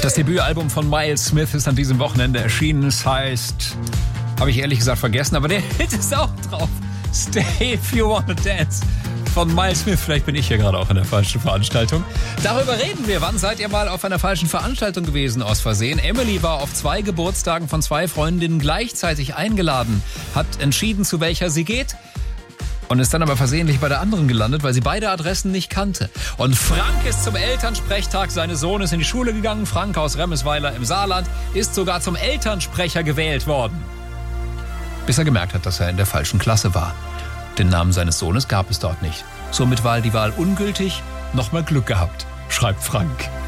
Das Debütalbum von Miles Smith ist an diesem Wochenende erschienen. Es heißt, habe ich ehrlich gesagt vergessen, aber der Hit ist auch drauf. Stay If You Wanna Dance von Miles Smith. Vielleicht bin ich hier gerade auch in der falschen Veranstaltung. Darüber reden wir. Wann seid ihr mal auf einer falschen Veranstaltung gewesen aus Versehen? Emily war auf 2 Geburtstagen von 2 Freundinnen gleichzeitig eingeladen, hat entschieden, zu welcher sie geht und ist dann aber versehentlich bei der anderen gelandet, weil sie beide Adressen nicht kannte. Und Frank ist zum Elternsprechtag seines Sohnes in die Schule gegangen. Frank aus Remmisweiler im Saarland ist sogar zum Elternsprecher gewählt worden, bis er gemerkt hat, dass er in der falschen Klasse war. Den Namen seines Sohnes gab es dort nicht. Somit war die Wahl ungültig. Nochmal Glück gehabt, schreibt Frank.